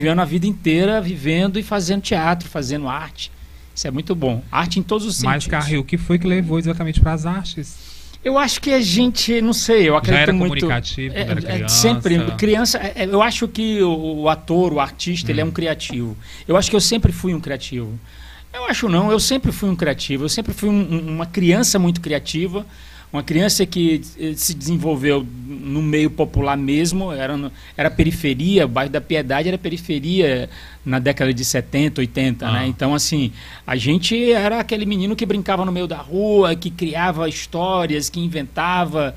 a vida inteira vivendo e fazendo teatro, fazendo arte. Isso é muito bom. Arte em todos os sentidos. Mas, Carril, o que foi que levou exatamente para as artes? Eu acho que a gente, não sei, eu acredito Já era muito... comunicativo quando era criança? Sempre, criança, eu acho que o ator, o artista, ele é um criativo. Eu acho que eu sempre fui um criativo. Eu acho não, eu sempre fui um criativo. Eu sempre fui uma criança muito criativa, uma criança que se desenvolveu no meio popular mesmo, era periferia, o bairro da Piedade era periferia na década de 70, 80, né? Então, assim, a gente era aquele menino que brincava no meio da rua, que criava histórias, que inventava,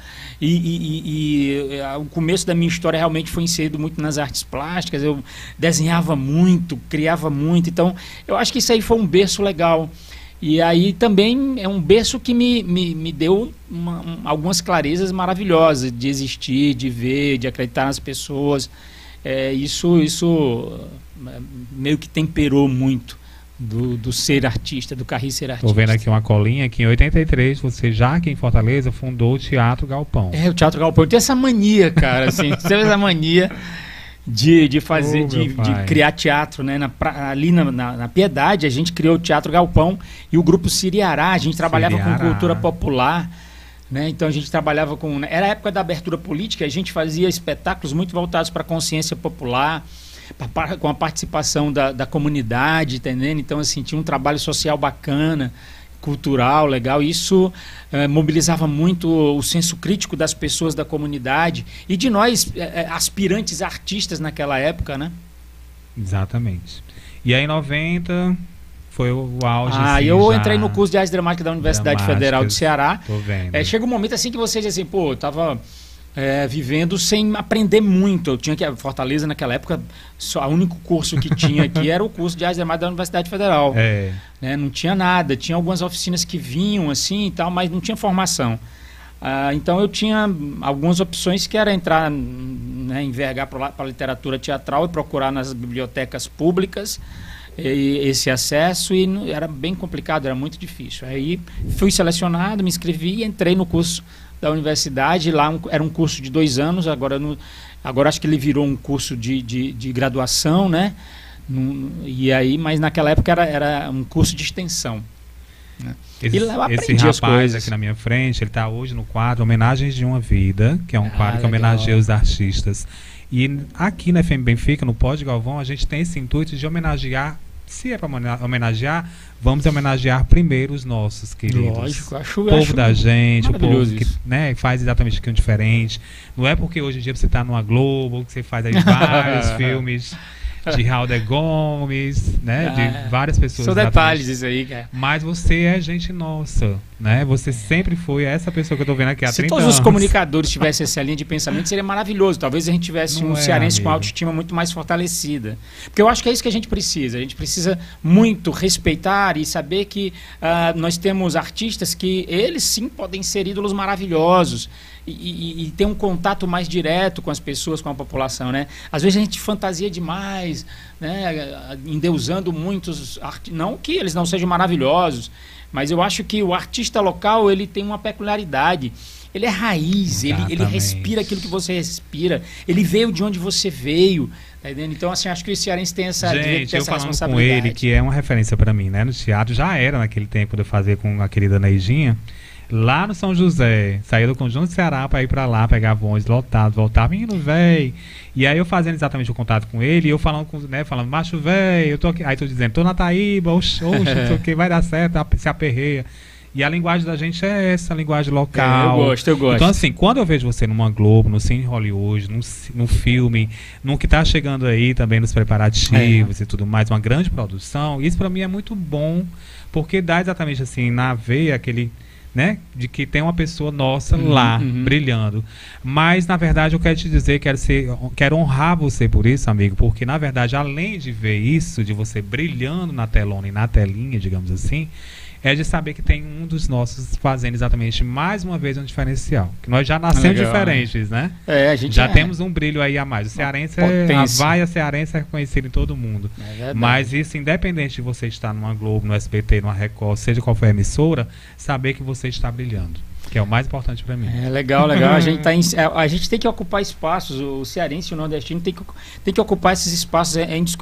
o começo da minha história realmente foi inserido muito nas artes plásticas, eu desenhava muito, criava muito, então eu acho que isso aí foi um berço legal. E aí também é um berço que me deu algumas clarezas maravilhosas de existir, de ver, de acreditar nas pessoas. Isso meio que temperou muito do ser artista, do Carri ser artista. Estou vendo aqui uma colinha que em 83, você já aqui em Fortaleza fundou o Teatro Galpão. O Teatro Galpão. Eu tenho essa mania, cara, assim, essa mania de fazer, de criar teatro, né? Ali na Piedade, a gente criou o Teatro Galpão e o Grupo Siriará, a gente trabalhava com cultura popular, né? Então a gente trabalhava com... Era a época da abertura política, a gente fazia espetáculos muito voltados para a consciência popular, com a participação da comunidade, entendendo? Então, assim, tinha um trabalho social bacana, cultural, legal. Isso mobilizava muito o senso crítico das pessoas da comunidade e de nós, aspirantes artistas naquela época, né? Exatamente. E aí em 90 foi o auge. Eu entrei no curso de arte dramática da Universidade Federal do Ceará. Tô vendo. Chega um momento assim que você diz assim, pô, eu tava vivendo sem aprender muito. Eu tinha que Fortaleza naquela época, o único curso que tinha aqui era o curso de arte dramática da Universidade Federal. Né? Não tinha nada, tinha algumas oficinas que vinham assim e tal, mas não tinha formação. Então eu tinha algumas opções que era entrar, né, envergar para a literatura teatral e procurar nas bibliotecas públicas esse acesso, e era bem complicado, era muito difícil. Aí fui selecionado, me inscrevi e entrei no curso da universidade. Lá era um curso de 2 anos, agora acho que ele virou um curso de graduação, né? E aí, mas naquela época era um curso de extensão, né? Esse rapaz aqui na minha frente, ele está hoje no quadro Homenagens de uma Vida, que é um quadro que homenageia os artistas. E aqui na FM Benfica, no Pod Galvão, a gente tem esse intuito de homenagear. Se é para homenagear, vamos homenagear primeiro os nossos queridos. Lógico, o povo da gente, o povo que, né, faz exatamente aquilo diferente. Não é porque hoje em dia você está numa Globo, que você faz aí vários filmes de Raul de Gomes, né, de várias pessoas. São detalhes isso aí, cara. Mas você é gente nossa, né? Você sempre foi essa pessoa que eu tô vendo aqui há 30 anos. Se todos os comunicadores tivessem essa linha de pensamento, seria maravilhoso. Talvez a gente tivesse um cearense com autoestima muito mais fortalecida. Porque eu acho que é isso que a gente precisa. A gente precisa muito respeitar e saber que nós temos artistas que eles sim podem ser ídolos maravilhosos. E ter um contato mais direto com as pessoas, com a população, né? Às vezes a gente fantasia demais, né? Endeusando muitos não que eles não sejam maravilhosos, mas eu acho que o artista local, ele tem uma peculiaridade. Ele é raiz, ele respira aquilo que você respira, ele veio de onde você veio, tá entendendo? Então, assim, acho que o cearense tem essa responsabilidade. Com ele, que é uma referência para mim, né? No teatro, já era naquele tempo de eu fazer com a querida Neidinha. Lá no São José, saía do Conjunto Ceará para ir para lá, pegava ônibus lotado, voltava, menino velho. E aí eu fazendo exatamente o contato com ele, e eu falando, falando, macho velho, eu tô aqui. Aí tô dizendo, tô na Taíba, oxe, não sei o que, vai dar certo, se aperreia. E a linguagem da gente é essa, a linguagem local. Eu gosto. Então, assim, quando eu vejo você numa Globo, no Cine Hollywood, num filme, no que tá chegando aí também nos preparativos e tudo mais, uma grande produção, isso para mim é muito bom, porque dá exatamente assim, na veia aquele, né, de que tem uma pessoa nossa lá, brilhando. Mas, na verdade, eu quero te dizer, quero honrar você por isso, amigo, porque, na verdade, além de ver isso, de você brilhando na telona e na telinha, digamos assim, é de saber que tem um dos nossos fazendo exatamente mais uma vez um diferencial. Que nós já nascemos diferentes, né? A gente já temos um brilho aí a mais. O cearense a vaia cearense é reconhecido em todo mundo. Mas isso, independente de você estar numa Globo, no SBT, numa Record, seja qual for a emissora, saber que você está brilhando. Que é o mais importante para mim. Legal. A gente tem que ocupar espaços. O cearense e o nordestino tem que ocupar esses espaços. É indiscutível.